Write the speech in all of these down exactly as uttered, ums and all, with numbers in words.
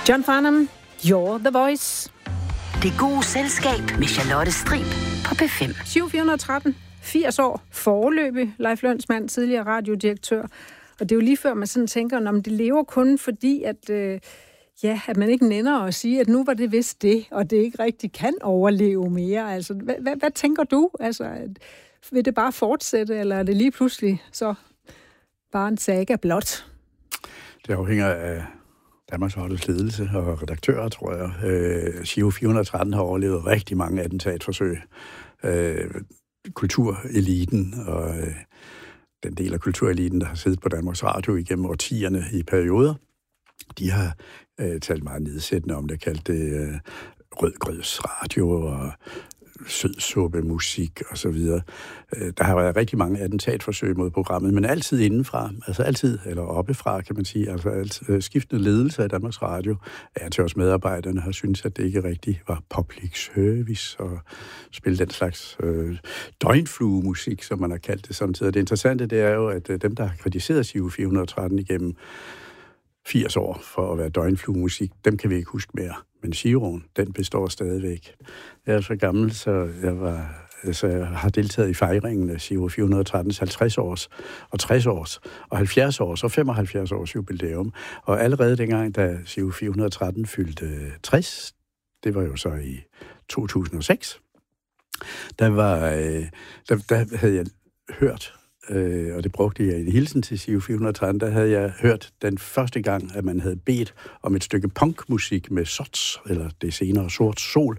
John Farnham, You're the Voice. Det gode selskab med Charlotte Strib på P fem. syv fire et tre, firs år, foreløbig, Leif Lønsmand, tidligere radiodirektør. Og det er jo lige før, man sådan tænker, om det lever kun fordi, at, øh, ja, at man ikke nænder at sige, at nu var det vist det, og det ikke rigtig kan overleve mere. Altså, hvad, hvad, hvad tænker du? Altså, vil det bare fortsætte, eller er det lige pludselig så bare en saga blot? Det afhænger af Danmarks Radios ledelse og redaktører, tror jeg. Øh, Giro fire et tre har overlevet rigtig mange attentatforsøg. Øh, kultureliten og øh, den del af kultureliten, der har siddet på Danmarks Radio igennem årtierne i perioder, de har øh, talt meget nedsættende om det, kaldt det øh, rødgrødsradio og sødsuppe, musik og så videre. Der har været rigtig mange attentatforsøg mod programmet, men altid indenfra, altså altid, eller oppefra, kan man sige, altså altid, skiftende ledelse af Danmarks Radio, er til os medarbejderne har syntes, at det ikke rigtig var public service og spille den slags øh, døgnfluemusik, som man har kaldt det samtidig. Det interessante, det er jo, at dem, der har kritiseret Giro fire et tre igennem firs år for at være døgnfluemusik, dem kan vi ikke huske mere. Men Giroen, den består stadigvæk. Jeg er så gammel, så jeg, var, altså jeg har deltaget i fejringen af Giro fire et tre halvtreds års, og tres års, og halvfjerds års, og femoghalvfjerds års jubilæum. Og allerede dengang, da Giro fire et tre fyldte tres, det var jo så i to tusind og seks, der, var, der, der havde jeg hørt, Øh, og det brugte jeg i en hilsen til Giro fire et tre, der havde jeg hørt den første gang, at man havde bedt om et stykke punkmusik med sots, eller det senere sort sol,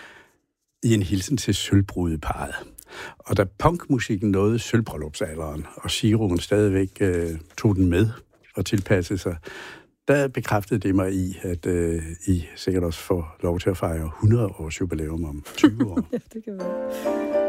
i en hilsen til sølvbrudeparret. Og da punkmusikken nåede sølvbryllupsalderen, og Giroen stadigvæk øh, tog den med og tilpassede sig, der bekræftede det mig i, at øh, I sikkert også får lov til at fejre hundrede års jubilæum om tyve år. Ja, det kan være.